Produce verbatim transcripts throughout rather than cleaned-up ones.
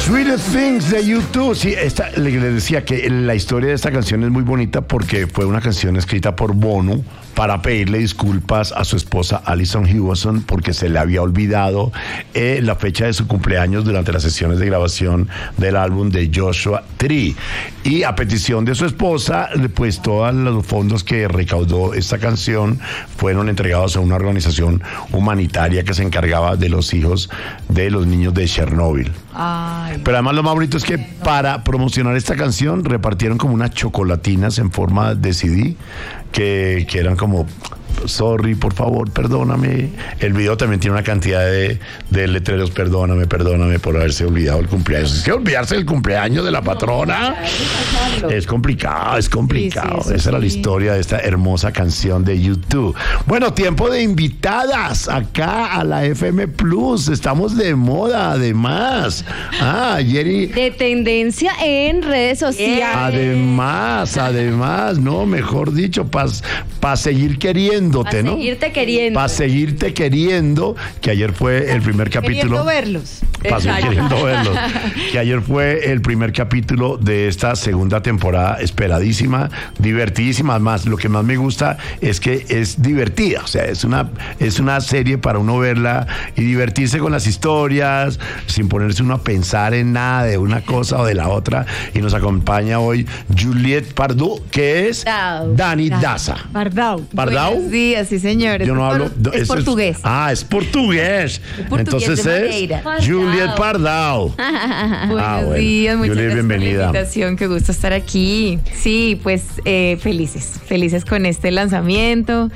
Sweetest Things de YouTube. Sí, esta, le, le decía que la historia de esta canción es muy bonita porque fue una canción escrita por Bono para pedirle disculpas a su esposa Alison Hewson porque se le había olvidado eh, la fecha de su cumpleaños durante las sesiones de grabación del álbum de Joshua Tree. Y a petición de su esposa, pues todos los fondos que recaudó esta canción fueron entregados a una organización humanitaria que se encargaba de los hijos de los niños de Chernóbil. Ay. Pero además lo más bonito es que para promocionar esta canción repartieron como unas chocolatinas en forma de C D que, que eran como sorry, por favor, perdóname. El video también tiene una cantidad de, de letreros, perdóname, perdóname por haberse olvidado el cumpleaños. Es que olvidarse del cumpleaños de la patrona no, es complicado, es complicado. Sí, sí, Esa sí. era la historia de esta hermosa canción de YouTube. Bueno, tiempo de invitadas acá a la F M Plus. Estamos de moda, además. Ah, Jerry. De tendencia en redes sociales. Además, además, no, mejor dicho, para pa seguir queriendo. Para ¿no? seguirte queriendo. Para seguirte queriendo, que ayer fue el primer capítulo. Queriendo verlos. Para seguir queriendo verlos. Que ayer fue el primer capítulo de esta segunda temporada, esperadísima, divertidísima. Además, lo que más me gusta es que es divertida. O sea, es una, es una serie para uno verla y divertirse con las historias, sin ponerse uno a pensar en nada de una cosa o de la otra. Y nos acompaña hoy Juliette Pardou, que es Dau. Dani Daza. Pardau. ¿Pardau? Sí, así señor. Yo no es hablo. por, es eso portugués. Es, ah, es portugués. Es portugués. Entonces de es Juliette Pardau. Buenos ah, bueno. días, muchas Juliette, gracias bienvenida. por la invitación, qué gusto estar aquí. Sí, pues eh, felices, felices con este lanzamiento.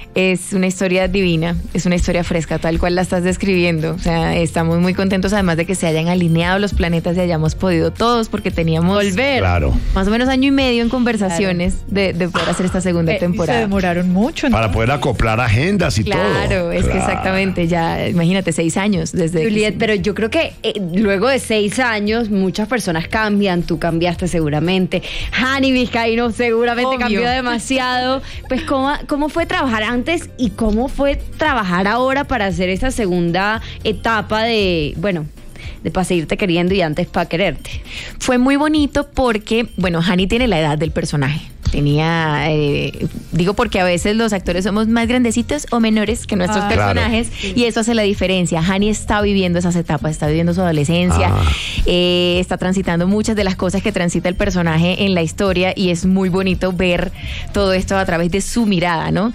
Es una historia divina, es una historia fresca, tal cual la estás describiendo. O sea, estamos muy contentos además de que se hayan alineado los planetas y hayamos podido todos, porque teníamos volver claro. más o menos año y medio en conversaciones claro. de, de poder hacer esta segunda eh, temporada. Se demoraron mucho, ¿no? Para poder acoplar agendas y claro, todo. Claro, es que exactamente, ya imagínate, seis años desde... Juliette, que... pero yo creo que eh, luego de seis años muchas personas cambian, tú cambiaste seguramente, Hani Vizcaíno seguramente Obvio. cambió demasiado. Pues ¿cómo, cómo fue trabajar antes y cómo fue trabajar ahora para hacer esa segunda etapa de, bueno, de para seguirte queriendo y antes para quererte? Fue muy bonito porque, bueno, Hani tiene la edad del personaje. Tenía, eh, digo porque a veces los actores somos más grandecitos o menores que nuestros ah, personajes claro. y eso hace la diferencia. Hani está viviendo esas etapas, está viviendo su adolescencia, ah. eh, está transitando muchas de las cosas que transita el personaje en la historia y es muy bonito ver todo esto a través de su mirada, ¿no?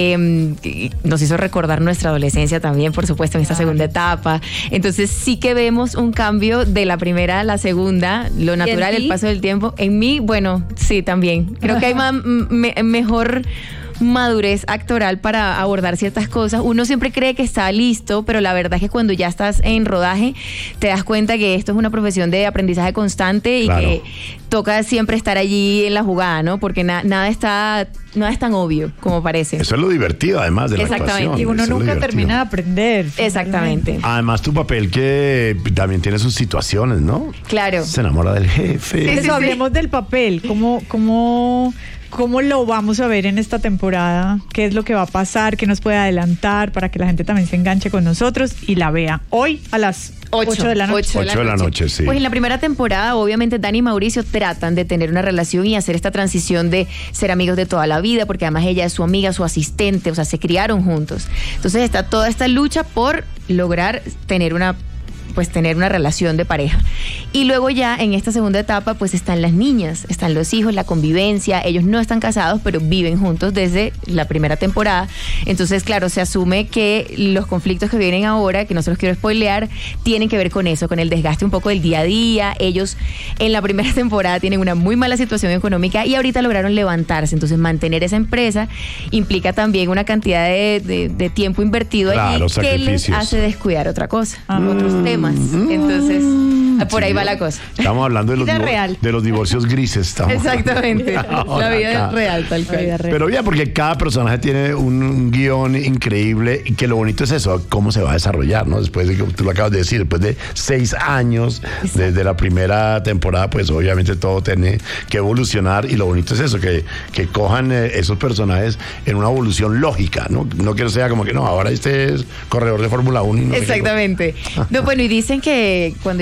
Eh, nos hizo recordar nuestra adolescencia también, por supuesto, en esta segunda etapa. Entonces sí que vemos un cambio de la primera a la segunda, lo natural, el paso del tiempo. En mí, bueno, sí, también. Creo que hay más, me, mejor madurez actoral para abordar ciertas cosas. Uno siempre cree que está listo, pero la verdad es que cuando ya estás en rodaje te das cuenta que esto es una profesión de aprendizaje constante y claro. que toca siempre estar allí en la jugada, ¿no? Porque na, nada está nada es tan obvio como parece. Eso es lo divertido además de la actuación. Y uno Eso nunca termina de aprender. Exactamente. Además tu papel que también tiene sus situaciones, ¿no? Claro. Se enamora del jefe. Sí, Eso, sí, hablemos sí. del papel. ¿Cómo, cómo, ¿Cómo lo vamos a ver en esta temporada? ¿Qué es lo que va a pasar? ¿Qué nos puede adelantar para que la gente también se enganche con nosotros y la vea hoy a las ocho de la noche? ocho de la noche, sí. Pues en la primera temporada, obviamente, Dani y Mauricio tratan de tener una relación y hacer esta transición de ser amigos de toda la vida, porque además ella es su amiga, su asistente, o sea, se criaron juntos. Entonces está toda esta lucha por lograr tener una pues tener una relación de pareja. Y luego ya en esta segunda etapa pues están las niñas, están los hijos, la convivencia, ellos no están casados pero viven juntos desde la primera temporada. Entonces claro, se asume que los conflictos que vienen ahora, que no se los quiero spoilear, tienen que ver con eso, con el desgaste un poco del día a día. Ellos en la primera temporada tienen una muy mala situación económica y ahorita lograron levantarse, entonces mantener esa empresa implica también una cantidad de, de, de tiempo invertido claro, allí que les hace descuidar otra cosa, ah. otros temas. Entonces, por ahí sí, va la cosa. Estamos hablando de los, divor- de los divorcios grises. Estamos Exactamente. La vida es real, tal cual. Pero bien, porque cada personaje tiene un, un guión increíble y que lo bonito es eso, cómo se va a desarrollar, ¿no? Después de que tú lo acabas de decir, después de seis años Exacto. desde la primera temporada, pues obviamente todo tiene que evolucionar y lo bonito es eso, que, que cojan eh, esos personajes en una evolución lógica, ¿no? No que sea como que no, ahora este es corredor de Fórmula uno. Y no Exactamente. No, bueno, y dicen que cuando ya estás llegando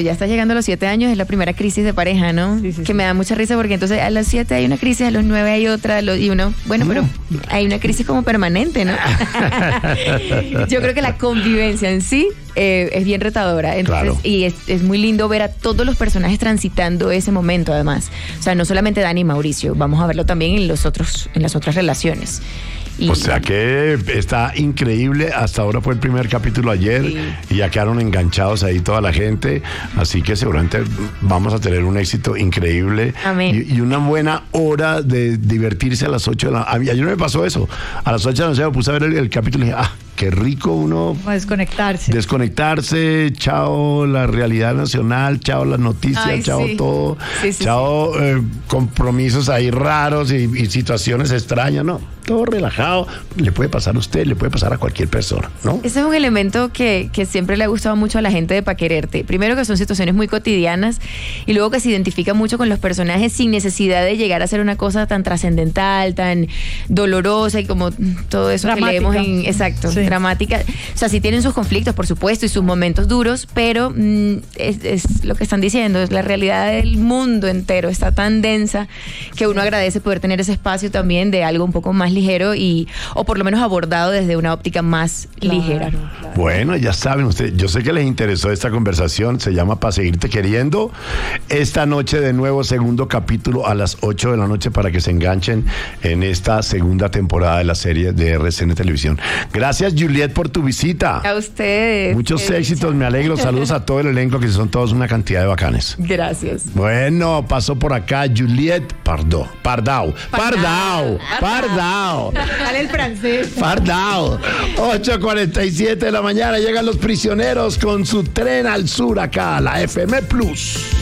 llegando a los siete años, es la primera crisis de pareja, ¿no? Sí, sí, que sí. me da mucha risa porque entonces a los siete hay una crisis, a los nueve hay otra, lo- y uno, bueno, pero hay una crisis como permanente, ¿no? Yo creo que la convivencia en sí eh, es bien retadora. Entonces, Claro. y es, es muy lindo ver a todos los personajes transitando ese momento, además. O sea, no solamente Dani y Mauricio, vamos a verlo también en los otros, en las otras relaciones. Y- O sea que está increíble. Hasta ahora fue el primer capítulo ayer Sí. y ya quedaron enganchados ahí toda la gente. Así que seguramente vamos a tener un éxito increíble. Amén. Y, y una buena hora de divertirse a las ocho de la noche. Ayer me pasó eso. A las ocho de la noche me puse a ver el, el capítulo y dije, ah, qué rico uno Como desconectarse. desconectarse, chao la realidad nacional, chao las noticias, Ay, chao sí. todo, Sí, sí, chao eh, compromisos ahí raros y, y situaciones extrañas, no, todo relajado, le puede pasar a usted, le puede pasar a cualquier persona, ¿no? Ese es un elemento que, que siempre le ha gustado mucho a la gente de Pa' Quererte. Primero que son situaciones muy cotidianas y luego que se identifica mucho con los personajes sin necesidad de llegar a ser una cosa tan trascendental, tan dolorosa y como todo eso Dramática. que leemos en... Exacto, Sí. dramática. O sea, sí tienen sus conflictos, por supuesto, y sus momentos duros, pero mm, es, es lo que están diciendo, es la realidad del mundo entero, está tan densa que uno agradece poder tener ese espacio también de algo un poco más ligero y o por lo menos abordado desde una óptica más Claro, ligera. claro. Bueno, ya saben ustedes, yo sé que les interesó esta conversación, se llama Pa' Seguirte Queriendo. Esta noche de nuevo, segundo capítulo a las ocho de la noche para que se enganchen en esta segunda temporada de la serie de R C N Televisión. Gracias, Juliet, por tu visita. A ustedes. Muchos Qué éxitos, dicha. me alegro. Saludos a todo el elenco, que son todos una cantidad de bacanes. Gracias. Bueno, pasó por acá Juliet Pardo, Pardao, Pardao, Pardao, Dale el francés. Pardao. ocho cuarenta y siete de la mañana llegan los prisioneros con su tren al sur acá, la F M Plus.